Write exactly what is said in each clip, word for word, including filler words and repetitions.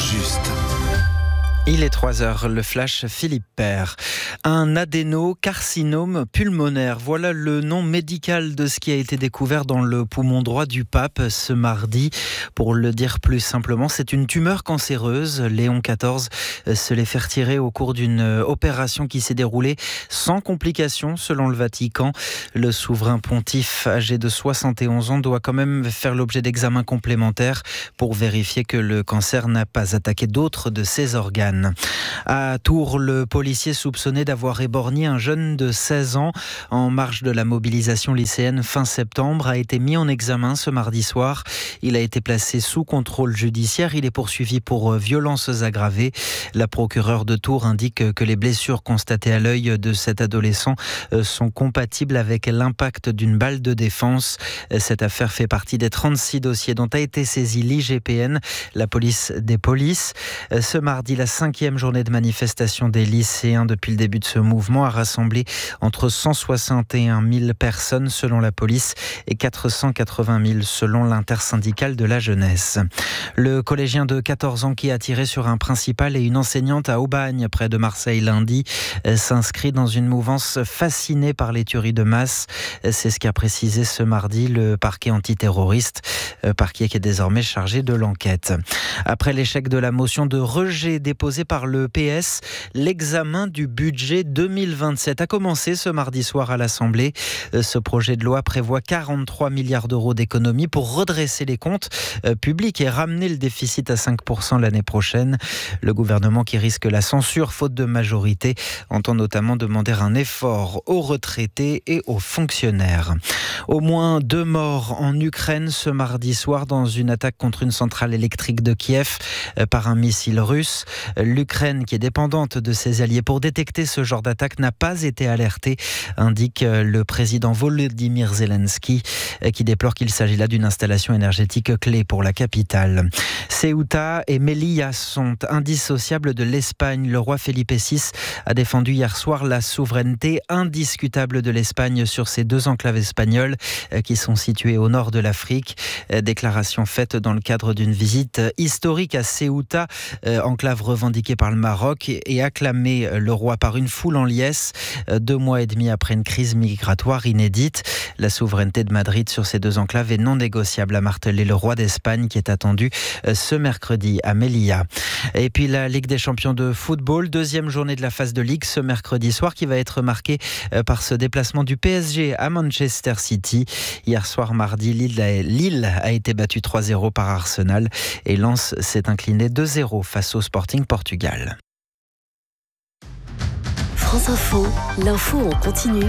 juste. Il est trois heures, le flash Philippe Père. Un adénocarcinome pulmonaire, voilà le nom médical de ce qui a été découvert dans le poumon droit du pape ce mardi. Pour le dire plus simplement, c'est une tumeur cancéreuse. Léon quatorze se l'est fait retirer au cours d'une opération qui s'est déroulée sans complications selon le Vatican. Le souverain pontife âgé de soixante et onze ans doit quand même faire l'objet d'examens complémentaires pour vérifier que le cancer n'a pas attaqué d'autres de ses organes. À Tours, le policier soupçonné d'avoir éborgné un jeune de seize ans en marge de la mobilisation lycéenne fin septembre a été mis en examen ce mardi soir. Il a été placé sous contrôle judiciaire. Il est poursuivi pour violences aggravées. La procureure de Tours indique que les blessures constatées à l'œil de cet adolescent sont compatibles avec l'impact d'une balle de défense. Cette affaire fait partie des trente-six dossiers dont a été saisie l'I G P N, la police des polices. Ce mardi, la cinquième journée de manifestation des lycéens depuis le début de ce mouvement a rassemblé entre cent soixante et un mille personnes selon la police et quatre cent quatre-vingt mille selon l'intersyndicale de la jeunesse. Le collégien de quatorze ans qui a tiré sur un principal et une enseignante à Aubagne près de Marseille lundi s'inscrit dans une mouvance fascinée par les tueries de masse. C'est ce qu'a précisé ce mardi le parquet antiterroriste, parquet qui est désormais chargé de l'enquête. Après l'échec de la motion de rejet déposée par le P S, l'examen du budget deux mille vingt-sept a commencé ce mardi soir à l'Assemblée. Ce projet de loi prévoit quarante-trois milliards d'euros d'économies pour redresser les comptes publics et ramener le déficit à cinq pour cent l'année prochaine. Le gouvernement, qui risque la censure faute de majorité, entend notamment demander un effort aux retraités et aux fonctionnaires. Au moins deux morts en Ukraine ce mardi soir dans une attaque contre une centrale électrique de Kiev par un missile russe. L'Ukraine, qui est dépendante de ses alliés pour détecter ce genre d'attaque, n'a pas été alertée, indique le président Volodymyr Zelensky, qui déplore qu'il s'agit là d'une installation énergétique clé pour la capitale. Ceuta et Melilla sont indissociables de l'Espagne. Le roi Felipe six a défendu hier soir la souveraineté indiscutable de l'Espagne sur ces deux enclaves espagnoles qui sont situées au nord de l'Afrique. Déclaration faite dans le cadre d'une visite historique à Ceuta, enclave revendiqué par le Maroc et acclamé le roi par une foule en liesse, deux mois et demi après une crise migratoire inédite. La souveraineté de Madrid sur ces deux enclaves est non négociable, a martelé le roi d'Espagne qui est attendu ce mercredi à Melilla. Et puis la Ligue des champions de football, deuxième journée de la phase de Ligue ce mercredi soir qui va être marquée par ce déplacement du P S G à Manchester City. Hier soir mardi, Lille a, Lille a été battue trois zéro par Arsenal et Lens s'est incliné deux zéro face au Sporting Portugal. France Info, l'info en continu.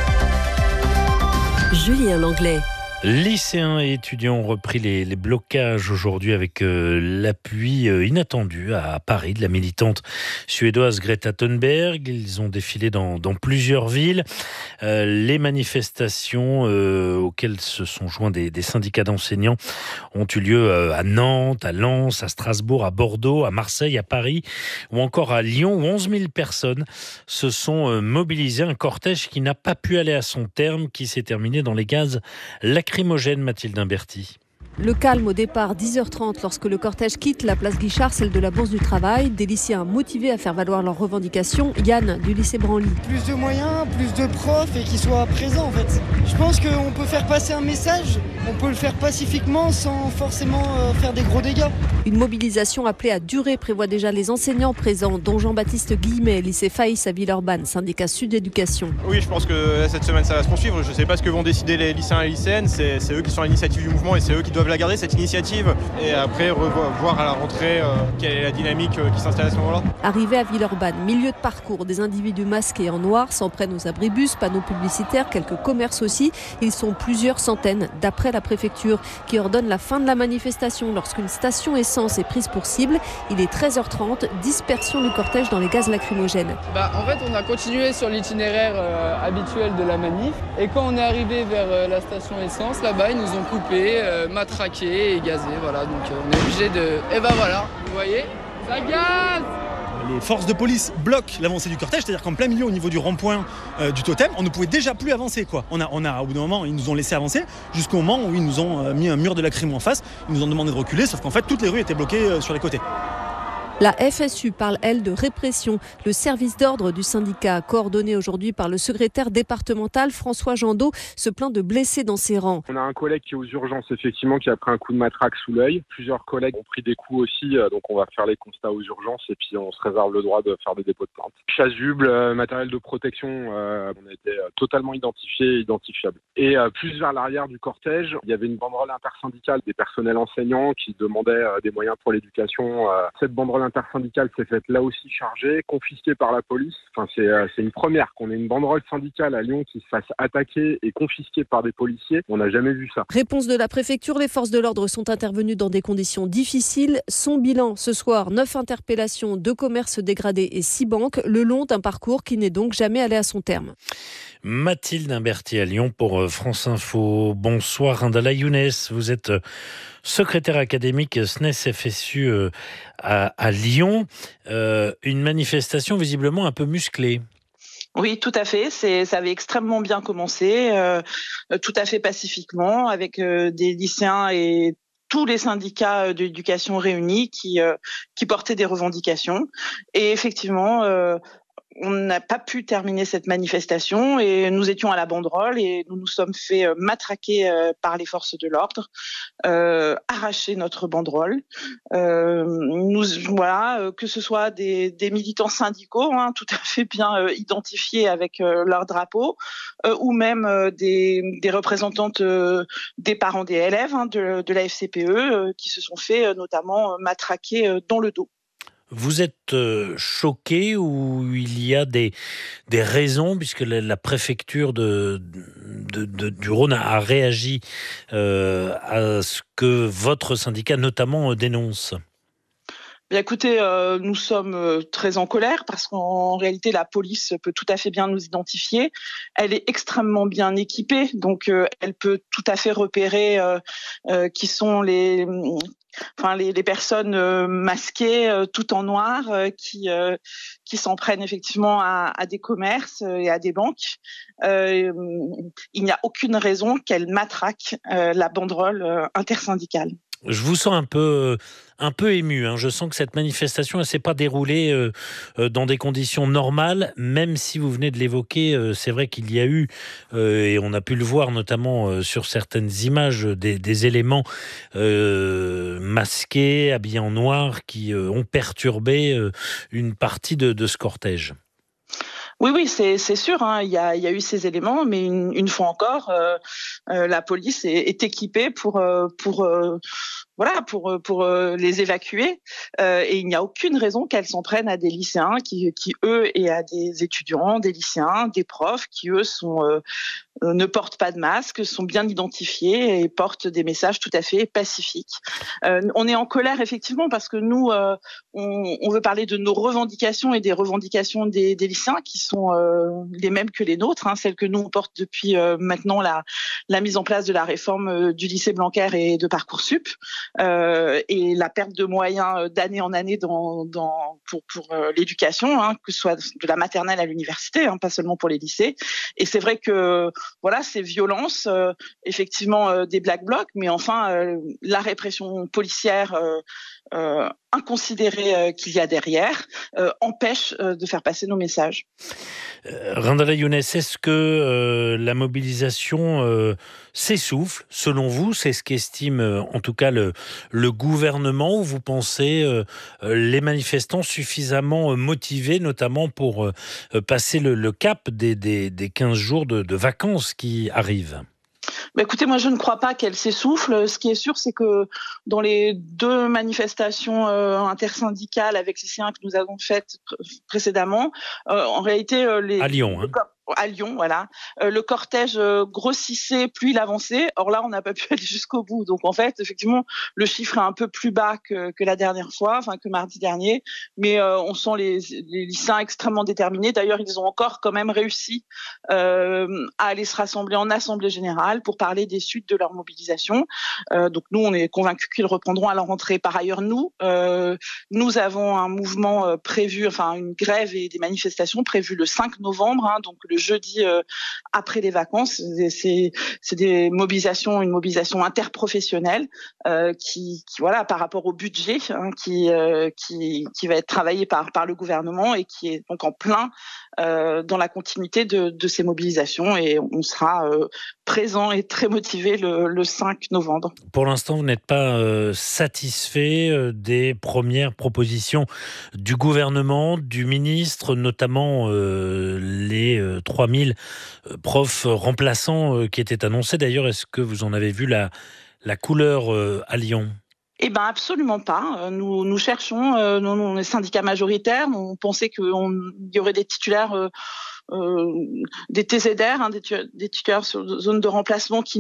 Julien Langlais. Lycéens et étudiants ont repris les, les blocages aujourd'hui avec euh, l'appui euh, inattendu à Paris de la militante suédoise Greta Thunberg. Ils ont défilé dans, dans plusieurs villes. Euh, les manifestations euh, auxquelles se sont joints des, des syndicats d'enseignants ont eu lieu euh, à Nantes, à Lens, à Strasbourg, à Bordeaux, à Marseille, à Paris ou encore à Lyon, où onze mille personnes se sont euh, mobilisées. Un cortège qui n'a pas pu aller à son terme, qui s'est terminé dans les gaz lacrymogènes. Mathilde Imberti. Le calme au départ, dix heures trente, lorsque le cortège quitte la place Guichard, celle de la Bourse du Travail. Des lycéens motivés à faire valoir leurs revendications. Yann, du lycée Branly. Plus de moyens, plus de profs et qu'ils soient présents en fait. Je pense qu'on peut faire passer un message, on peut le faire pacifiquement sans forcément faire des gros dégâts. Une mobilisation appelée à durer prévoit déjà les enseignants présents, dont Jean-Baptiste Guillemet, lycée Faïs à Villeurbanne, syndicat Sud Éducation. Oui, je pense que cette semaine ça va se poursuivre. Je ne sais pas ce que vont décider les lycéens et les lycéennes. C'est, c'est eux qui sont à l'initiative du mouvement et c'est eux qui doivent la garder, cette initiative, et après revoir à la rentrée euh, quelle est la dynamique euh, qui s'installe à ce moment-là. Arrivé à Villeurbanne, milieu de parcours, des individus masqués en noir s'en prennent aux abribus, panneaux publicitaires, quelques commerces aussi. Ils sont plusieurs centaines, d'après la préfecture, qui ordonne la fin de la manifestation lorsqu'une station essence est prise pour cible. Il est treize heures trente, dispersion du cortège dans les gaz lacrymogènes. Bah, en fait, on a continué sur l'itinéraire euh, habituel de la manif, et quand on est arrivé vers euh, la station essence, là-bas, ils nous ont coupé, euh, matraqué et gazé, voilà, donc euh, on est obligé de... Et ben voilà, vous voyez, ça gaze. Les forces de police bloquent l'avancée du cortège, c'est-à-dire qu'en plein milieu, au niveau du rond-point euh, du totem, on ne pouvait déjà plus avancer, quoi. On a, on a, au bout d'un moment, ils nous ont laissé avancer, jusqu'au moment où ils nous ont euh, mis un mur de lacrymo en face, ils nous ont demandé de reculer, sauf qu'en fait, toutes les rues étaient bloquées euh, sur les côtés. La F S U parle, elle, de répression. Le service d'ordre du syndicat, coordonné aujourd'hui par le secrétaire départemental François Jandot, se plaint de blessés dans ses rangs. On a un collègue qui est aux urgences, effectivement, qui a pris un coup de matraque sous l'œil. Plusieurs collègues ont pris des coups aussi, donc on va faire les constats aux urgences et puis on se réserve le droit de faire des dépôts de plainte. Chasuble, matériel de protection, euh, on a été totalement identifiés et identifiables. Et euh, plus vers l'arrière du cortège, il y avait une banderole intersyndicale des personnels enseignants qui demandaient euh, des moyens pour l'éducation. Euh, cette banderole intersyndicale s'est faite là aussi chargée, confisquée par la police. Enfin, c'est, euh, c'est une première qu'on ait une banderole syndicale à Lyon qui se fasse attaquer et confisquée par des policiers. On n'a jamais vu ça. Réponse de la préfecture, les forces de l'ordre sont intervenues dans des conditions difficiles. Son bilan ce soir, neuf interpellations, deux commerces dégradés et six banques, le long d'un parcours qui n'est donc jamais allé à son terme. Mathilde Imberti à Lyon pour France Info. Bonsoir Rindala Younes, vous êtes secrétaire académique S N E S F S U à, à Lyon. Euh, une manifestation visiblement un peu musclée. Oui, tout à fait. C'est, ça avait extrêmement bien commencé, euh, tout à fait pacifiquement, avec euh, des lycéens et tous les syndicats d'éducation réunis qui, euh, qui portaient des revendications. Et effectivement, euh, on n'a pas pu terminer cette manifestation et nous étions à la banderole et nous nous sommes fait matraquer par les forces de l'ordre, euh, arracher notre banderole. Euh, nous, voilà, que ce soit des, des militants syndicaux, hein, tout à fait bien euh, identifiés avec euh, leur drapeau, euh, ou même euh, des, des représentantes euh, des parents des élèves, hein, de, de la F C P E, euh, qui se sont fait euh, notamment euh, matraquer euh, dans le dos. Vous êtes euh, choqué ou il y a des, des raisons, puisque la, la préfecture de, de, de, du Rhône a réagi euh, à ce que votre syndicat notamment euh, dénonce ? Bien, écoutez, euh, nous sommes euh, très en colère parce qu'en réalité, la police peut tout à fait bien nous identifier. Elle est extrêmement bien équipée, donc euh, elle peut tout à fait repérer euh, euh, qui sont les... Enfin, les, les personnes euh, masquées, euh, tout en noir, euh, qui euh, qui s'en prennent effectivement à, à des commerces et à des banques. Euh, il n'y a aucune raison qu'elles matraquent euh, la banderole euh, intersyndicale. Je vous sens un peu, un peu ému. Hein. Je sens que cette manifestation, elle ne s'est pas déroulée euh, euh, dans des conditions normales, même si vous venez de l'évoquer. Euh, c'est vrai qu'il y a eu, euh, et on a pu le voir notamment euh, sur certaines images, des, des éléments euh, masqués, habillés en noir, qui euh, ont perturbé euh, une partie de, de ce cortège. Oui, oui, c'est, c'est sûr. Hein, il y a, il y a eu ces éléments, mais une, une fois encore, euh, euh, la police est, est équipée pour, euh, pour, euh, voilà, pour, pour euh, les évacuer. Euh, et il n'y a aucune raison qu'elles s'en prennent à des lycéens qui, qui eux, et à des étudiants, des lycéens, des profs qui eux sont euh, ne portent pas de masque, sont bien identifiés et portent des messages tout à fait pacifiques. Euh, on est en colère effectivement parce que nous, euh, on, on veut parler de nos revendications et des revendications des, des lycéens qui sont euh, les mêmes que les nôtres, hein, celles que nous on porte depuis euh, maintenant la, la mise en place de la réforme euh, du lycée Blanquer et de Parcoursup euh, et la perte de moyens d'année en année dans, dans, pour, pour euh, l'éducation, hein, que ce soit de la maternelle à l'université, hein, pas seulement pour les lycées. Et c'est vrai que voilà, ces violences, euh, effectivement euh, des Black Blocs, mais enfin euh, la répression policière euh, euh, inconsidérée euh, qu'il y a derrière euh, empêche euh, de faire passer nos messages. Euh, Rindala Younes, est-ce que euh, la mobilisation euh, s'essouffle, selon vous? C'est ce qu'estime euh, en tout cas le, le gouvernement, ou vous pensez euh, les manifestants suffisamment euh, motivés, notamment pour euh, passer le, le cap des, des, des quinze jours de, de vacances qui arrivent? Bah écoutez, moi je ne crois pas qu'elle s'essouffle. Ce qui est sûr, c'est que dans les deux manifestations euh, intersyndicales avec les lycéens que nous avons faites pr- précédemment, euh, en réalité, euh, les à Lyon, hein. à Lyon, voilà, euh, le cortège euh, grossissait, plus il avançait. Or là, on n'a pas pu aller jusqu'au bout. Donc en fait, effectivement, le chiffre est un peu plus bas que, que la dernière fois, enfin que mardi dernier. Mais euh, on sent les, les lycéens extrêmement déterminés. D'ailleurs, ils ont encore quand même réussi euh, à aller se rassembler en assemblée générale pour parler des suites de leur mobilisation. Euh, donc nous, on est convaincus qu'ils reprendront à la rentrée. Par ailleurs, nous, euh, nous avons un mouvement prévu, enfin une grève et des manifestations prévues le cinq novembre, hein, donc le le jeudi euh, après les vacances. C'est, c'est des mobilisations, une mobilisation interprofessionnelle euh, qui, qui, voilà, par rapport au budget hein, qui, euh, qui, qui va être travaillé par, par le gouvernement et qui est donc en plein euh, dans la continuité de, de ces mobilisations. Et on sera euh, présent et très motivé le, le cinq novembre. Pour l'instant, vous n'êtes pas euh, satisfait euh, des premières propositions du gouvernement, du ministre, notamment euh, les euh, trois mille euh, profs remplaçants euh, qui étaient annoncés. D'ailleurs, est-ce que vous en avez vu la, la couleur euh, à Lyon ? Eh ben absolument pas. Nous, nous cherchons, euh, nous, on est syndicat majoritaire, on pensait qu'il y aurait des titulaires, euh, euh, des T Z R, hein, des, des titulaires sur zone de remplacement qui